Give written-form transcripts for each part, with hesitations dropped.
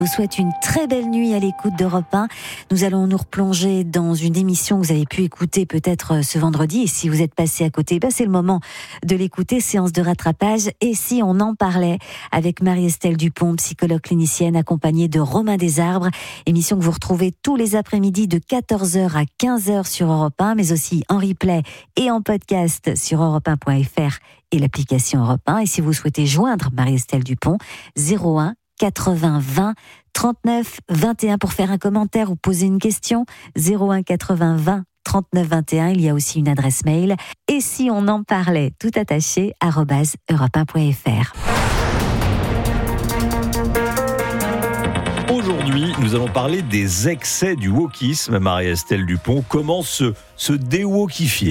Je vous souhaite une très belle nuit à l'écoute d'Europe 1. Nous allons nous replonger dans une émission que vous avez pu écouter peut-être ce vendredi. Et si vous êtes passé à côté, c'est le moment de l'écouter, séance de rattrapage. Et si on en parlait avec Marie-Estelle Dupont, psychologue clinicienne, accompagnée de Romain Desarbres. Émission que vous retrouvez tous les après-midi de 14h à 15h sur Europe 1, mais aussi en replay et en podcast sur europe1.fr et l'application Europe 1. Et si vous souhaitez joindre Marie-Estelle Dupont, 01 80 20 39 21 pour faire un commentaire ou poser une question, 01 80 20 39 21. Il y a aussi une adresse mail. Et si on en parlait, tout attaché, @europe1.fr. Aujourd'hui, nous allons parler des excès du wokisme. Marie-Estelle Dupont, comment se déwokifier ?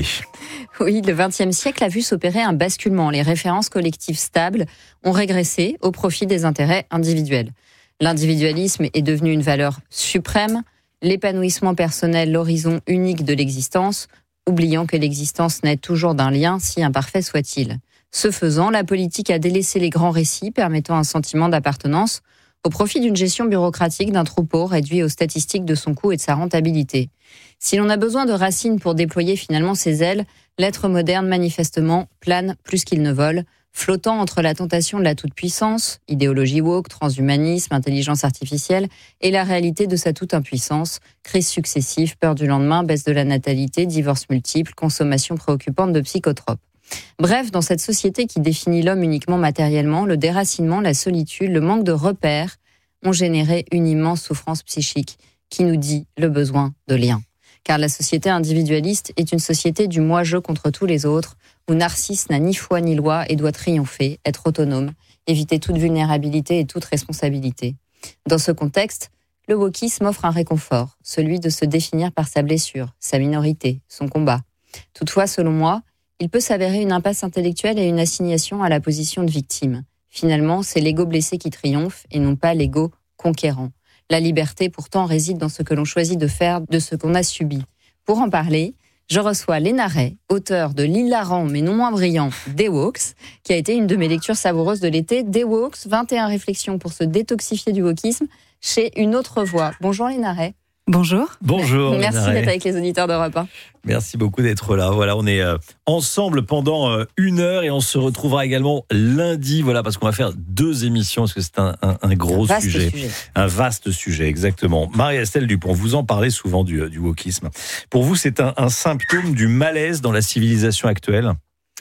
Oui, le XXe siècle a vu s'opérer un basculement. Les références collectives stables ont régressé au profit des intérêts individuels. L'individualisme est devenu une valeur suprême, l'épanouissement personnel l'horizon unique de l'existence, oubliant que l'existence naît toujours d'un lien, si imparfait soit-il. Ce faisant, la politique a délaissé les grands récits permettant un sentiment d'appartenance au profit d'une gestion bureaucratique d'un troupeau réduit aux statistiques de son coût et de sa rentabilité. Si l'on a besoin de racines pour déployer finalement ses ailes, l'être moderne manifestement plane plus qu'il ne vole, flottant entre la tentation de la toute-puissance, idéologie woke, transhumanisme, intelligence artificielle, et la réalité de sa toute-impuissance, crises successives, peur du lendemain, baisse de la natalité, divorces multiples, consommation préoccupante de psychotropes. Bref, dans cette société qui définit l'homme uniquement matériellement, le déracinement, la solitude, le manque de repères ont généré une immense souffrance psychique qui nous dit le besoin de lien. Car la société individualiste est une société du moi-je contre tous les autres, où Narcisse n'a ni foi ni loi et doit triompher, être autonome, éviter toute vulnérabilité et toute responsabilité. Dans ce contexte, le wokisme offre un réconfort, celui de se définir par sa blessure, sa minorité, son combat. Toutefois, selon moi, il peut s'avérer une impasse intellectuelle et une assignation à la position de victime. Finalement, c'est l'ego blessé qui triomphe et non pas l'ego conquérant. La liberté, pourtant, réside dans ce que l'on choisit de faire de ce qu'on a subi. Pour en parler, je reçois Léna Ray, auteure de l'hilarant mais non moins brillant Dewoks, qui a été une de mes lectures savoureuses de l'été. Dewoks, 21 réflexions pour se détoxifier du wokisme, chez Une Autre Voix. Bonjour Léna Ray. Bonjour. Bonjour. Merci d'être avec les auditeurs d'Europe 1. Merci beaucoup d'être là. Voilà, on est ensemble pendant 1 heure et on se retrouvera également lundi. Voilà, parce qu'on va faire 2 émissions parce que c'est un gros sujet. Un vaste sujet, exactement. Marie-Estelle Dupont, vous en parlez souvent du wokisme. Pour vous, c'est un symptôme du malaise dans la civilisation actuelle ?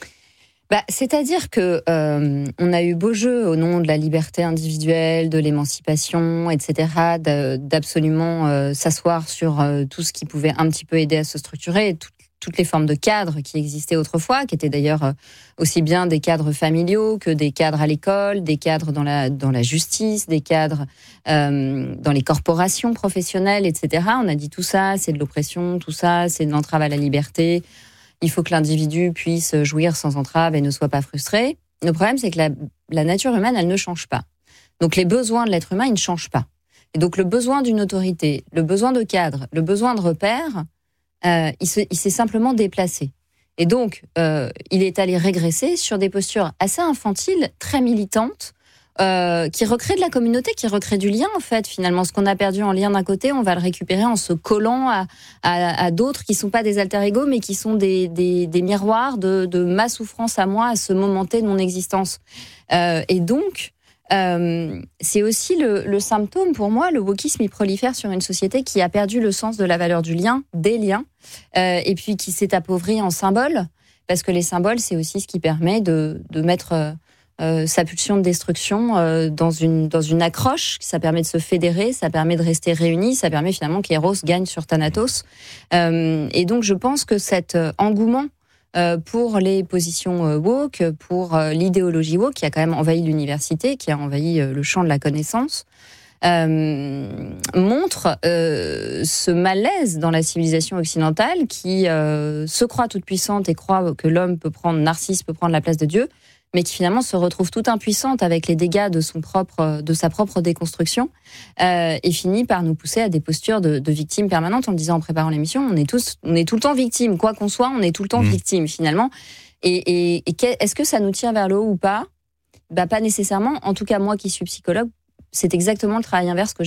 C'est-à-dire que on a eu beau jeu au nom de la liberté individuelle, de l'émancipation, etc., d'absolument s'asseoir sur tout ce qui pouvait un petit peu aider à se structurer, toutes les formes de cadres qui existaient autrefois, qui étaient d'ailleurs aussi bien des cadres familiaux que des cadres à l'école, des cadres dans la justice, des cadres dans les corporations professionnelles, etc. On a dit tout ça, c'est de l'oppression, tout ça, c'est de l'entrave à la liberté. Il faut que l'individu puisse jouir sans entrave et ne soit pas frustré. Le problème, c'est que la nature humaine, elle ne change pas. Donc les besoins de l'être humain, ils ne changent pas. Et donc le besoin d'une autorité, le besoin de cadre, le besoin de repères, il s'est simplement déplacé. Et donc, il est allé régresser sur des postures assez infantiles, très militantes, qui recréent de la communauté, qui recréent du lien, en fait. Finalement, ce qu'on a perdu en lien d'un côté, on va le récupérer en se collant à d'autres qui ne sont pas des alter-ego, mais qui sont des miroirs de ma souffrance à moi, à ce moment T de mon existence. Et donc, c'est aussi le symptôme, pour moi, le wokisme, il prolifère sur une société qui a perdu le sens de la valeur du lien, des liens, et puis qui s'est appauvrie en symboles, parce que les symboles, c'est aussi ce qui permet de mettre sa pulsion de destruction dans une accroche, ça permet de se fédérer, ça permet de rester réunis, ça permet finalement qu'Eros gagne sur Thanatos. Et donc je pense que cet engouement pour les positions woke, pour l'idéologie woke qui a quand même envahi l'université, qui a envahi le champ de la connaissance, montre ce malaise dans la civilisation occidentale qui se croit toute puissante et croit que l'homme Narcisse peut prendre la place de Dieu, mais qui finalement se retrouve toute impuissante avec les dégâts de sa propre déconstruction, et finit par nous pousser à des postures de victimes permanentes. On le disait en préparant l'émission, on est tout le temps victimes, quoi qu'on soit, on est tout le temps victimes finalement. Et est-ce que ça nous tire vers le haut ou pas ? Pas nécessairement. En tout cas, moi qui suis psychologue, c'est exactement le travail inverse que